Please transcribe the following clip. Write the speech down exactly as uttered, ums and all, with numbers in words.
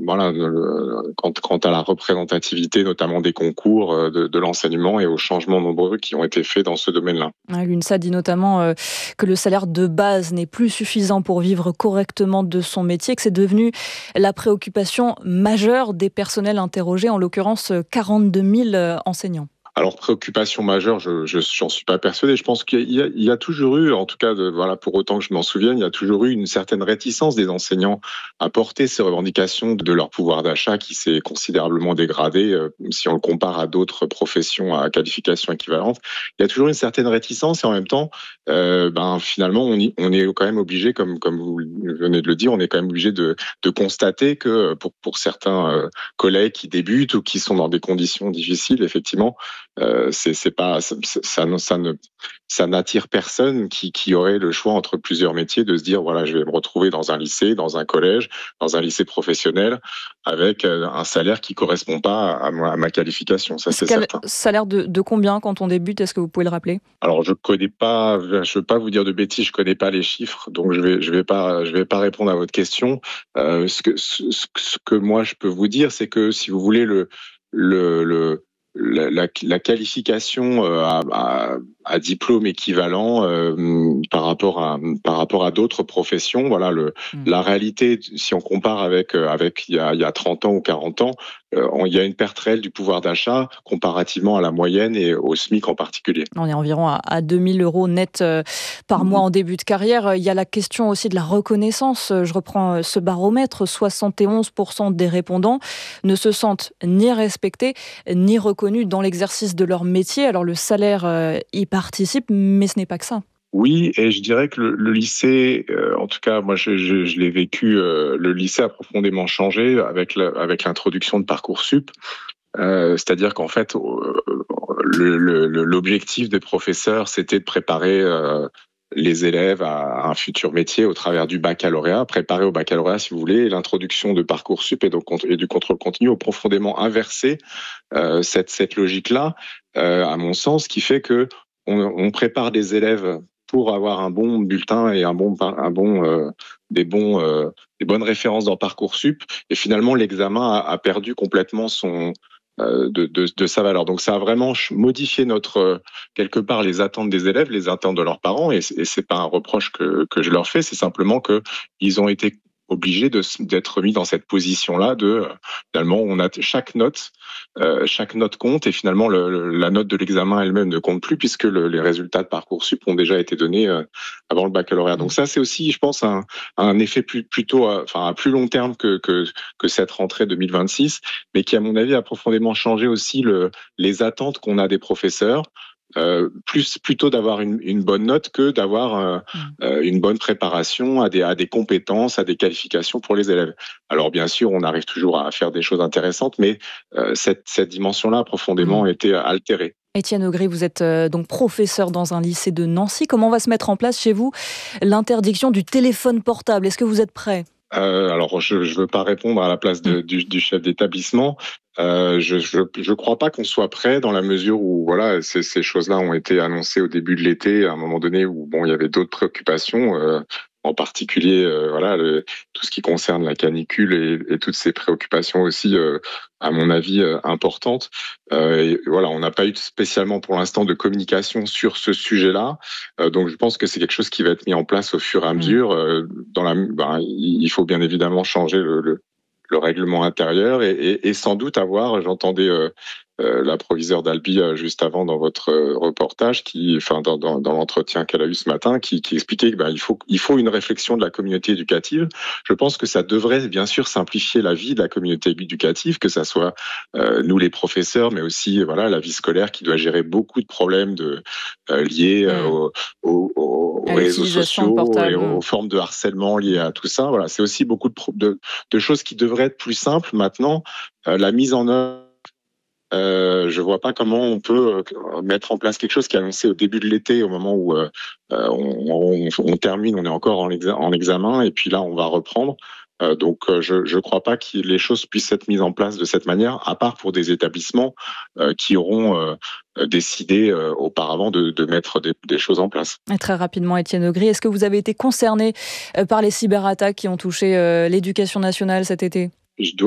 voilà, le, quant, quant à la représentativité, notamment des concours euh, de, de l'enseignement et aux changements nombreux qui ont été faits dans ce domaine-là. L'UNSA dit notamment euh, que le salaire de base n'est plus suffisant pour vivre correctement de son métier, que c'est devenu la préoccupation majeure des personnels interrogés, en l'occurrence quarante-deux mille enseignants. Alors, préoccupation majeure, je, je j'en suis pas persuadé. Je pense qu'il y a, il y a toujours eu, en tout cas, de, voilà, pour autant que je m'en souvienne, il y a toujours eu une certaine réticence des enseignants à porter ces revendications de leur pouvoir d'achat qui s'est considérablement dégradé euh, si on le compare à d'autres professions à qualification équivalente. Il y a toujours une certaine réticence et en même temps, euh, ben finalement, on, y, on est quand même obligé, comme comme vous venez de le dire, on est quand même obligé de, de constater que pour pour certains euh, collègues qui débutent ou qui sont dans des conditions difficiles, effectivement. Euh, c'est, c'est pas, ça, ça, ça ne, ça n'attire personne qui, qui aurait le choix entre plusieurs métiers de se dire voilà, je vais me retrouver dans un lycée, dans un collège, dans un lycée professionnel, avec un salaire qui correspond pas à ma, à ma qualification. Ça, c'est Quel certain. Salaire de, de combien quand on débute? Est-ce que vous pouvez le rappeler? Alors, je connais pas, je veux pas vous dire de bêtises, je connais pas les chiffres, donc je vais, je vais pas, je vais pas répondre à votre question. Euh, ce que, ce, ce que moi je peux vous dire, c'est que si vous voulez le, le, le La, la, la qualification euh, à, à, à diplôme équivalent euh, par rapport à par rapport à d'autres professions, voilà le mmh. la réalité si on compare avec avec il y a il y a trente ans ou quarante ans, euh, on, il y a une perte réelle du pouvoir d'achat comparativement à la moyenne et au SMIC en particulier. On est environ à, à deux mille euros net euh, par mmh. mois en début de carrière. Il y a la question aussi de la reconnaissance. Je reprends ce baromètre, soixante et onze pour cent des répondants ne se sentent ni respectés ni reconnus dans l'exercice de leur métier. Alors le salaire euh, y participe, mais ce n'est pas que ça. Oui, et je dirais que le, le lycée, euh, en tout cas, moi, je, je, je l'ai vécu, euh, le lycée a profondément changé avec, la, avec l'introduction de Parcoursup. Euh, c'est-à-dire qu'en fait, euh, le, le, l'objectif des professeurs, c'était de préparer euh, les élèves à un futur métier au travers du baccalauréat, préparer au baccalauréat, si vous voulez. Et l'introduction de Parcoursup et, donc, et du contrôle continu ont profondément inversé euh, cette, cette logique-là, euh, à mon sens, qui fait que on, on prépare des élèves pour avoir un bon bulletin et un bon, un bon, euh, des, bons, euh, des bonnes références dans Parcoursup. Et finalement, l'examen a, a perdu complètement son, euh, de, de, de sa valeur. Donc, ça a vraiment modifié notre, euh, quelque part, les attentes des élèves, les attentes de leurs parents. Et, et c'est pas un reproche que, que je leur fais, c'est simplement que ils ont été obligés de, d'être mis dans cette position-là de, finalement, on a chaque note, euh, chaque note compte et finalement le, le, la note de l'examen elle-même ne compte plus puisque le, les résultats de Parcoursup ont déjà été donnés euh, avant le baccalauréat. Donc ça, c'est aussi, je pense, un, un effet plus, plutôt, euh, enfin, à plus long terme que, que, que cette rentrée deux mille vingt-six, mais qui, à mon avis, a profondément changé aussi le, les attentes qu'on a des professeurs. Euh, plus plutôt d'avoir une, une bonne note que d'avoir euh, euh, une bonne préparation à des, à des compétences, à des qualifications pour les élèves. Alors bien sûr, on arrive toujours à faire des choses intéressantes, mais euh, cette, cette dimension-là a profondément mmh. été altérée. Étienne Augry, vous êtes euh, donc professeur dans un lycée de Nancy. Comment va se mettre en place chez vous l'interdiction du téléphone portable? Est-ce que vous êtes prêt? Euh, alors, je ne veux pas répondre à la place de, du, du chef d'établissement. Euh, je je je crois pas qu'on soit prêt dans la mesure où voilà ces, ces choses-là ont été annoncées au début de l'été à un moment donné où bon il y avait d'autres préoccupations. Euh, en particulier, euh, voilà, le, tout ce qui concerne la canicule et, et toutes ces préoccupations aussi, euh, à mon avis, euh, importantes. Euh, et voilà, on n'a pas eu spécialement pour l'instant de communication sur ce sujet-là, euh, donc je pense que c'est quelque chose qui va être mis en place au fur et à mesure. Euh, dans la, ben, il faut bien évidemment changer le, le, le règlement intérieur et, et, et sans doute avoir, j'entendais. Euh, Euh, la proviseure d'Albi euh, juste avant dans votre euh, reportage, qui, enfin dans, dans, dans l'entretien qu'elle a eu ce matin, qui, qui expliquait qu'il ben, faut, il faut une réflexion de la communauté éducative. Je pense que ça devrait bien sûr simplifier la vie de la communauté éducative, que ça soit euh, nous les professeurs, mais aussi voilà la vie scolaire qui doit gérer beaucoup de problèmes de, euh, liés euh, mmh. aux, aux, aux réseaux sociaux portable. et aux formes de harcèlement liées à tout ça. Voilà, c'est aussi beaucoup de, de, de choses qui devraient être plus simples maintenant. Euh, la mise en œuvre Euh, je vois pas comment on peut euh, mettre en place quelque chose qui est annoncé au début de l'été, au moment où euh, on, on, on termine, on est encore en, exa- en examen, et puis là on va reprendre. Euh, donc euh, je je crois pas que les choses puissent être mises en place de cette manière, à part pour des établissements euh, qui auront euh, décidé euh, auparavant de, de mettre des, des choses en place. Et très rapidement, Étienne Augry, est-ce que vous avez été concerné par les cyberattaques qui ont touché euh, l'éducation nationale cet été? Je dois